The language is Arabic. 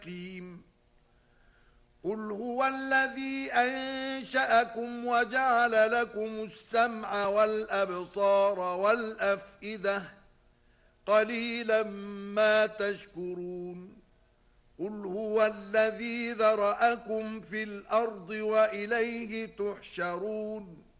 مستقيم قل هو الذي أنشأكم وجعل لكم السمع والأبصار والأفئدة قليلا ما تشكرون قل هو الذي ذرأكم في الأرض وإليه تحشرون